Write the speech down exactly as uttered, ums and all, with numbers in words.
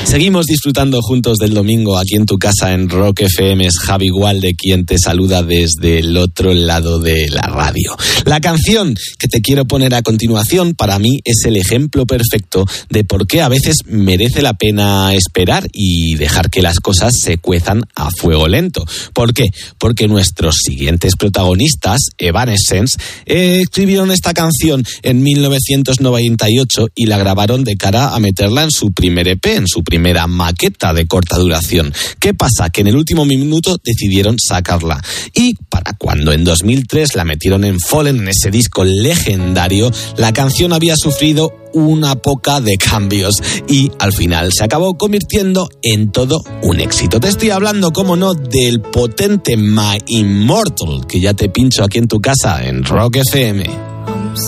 Seguimos disfrutando juntos del domingo aquí en tu casa en Rock F M. Es Javi Gualde quien te saluda desde el otro lado de la radio. La canción que te quiero poner a continuación para mí es el ejemplo perfecto de por qué a veces merece la pena esperar y dejar que las cosas se cuezan a fuego lento. ¿Por qué? Porque nuestros siguientes protagonistas, Evanescence, eh, escribieron esta canción en mil novecientos noventa y ocho y la grabaron de cara a meterla en su primer E P, en su primera maqueta de corta duración. ¿Qué pasa? Que en el último minuto decidieron sacarla. Y para cuando en dos mil tres la metieron en Fallen, en ese disco legendario, la canción había sufrido una poca de cambios y al final se acabó convirtiendo en todo un éxito. Te estoy hablando, como no, del potente My Immortal, que ya te pincho aquí en tu casa en Rock F M.